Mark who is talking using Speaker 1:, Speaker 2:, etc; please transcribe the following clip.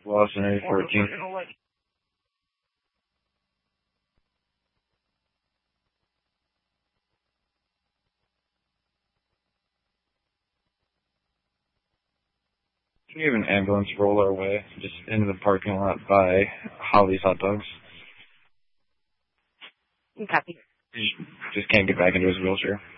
Speaker 1: Lawson 814. Can you have an ambulance roll our way, just into the parking lot by Holly's Hot Dogs?
Speaker 2: Copy.
Speaker 1: Just can't get back into his wheelchair.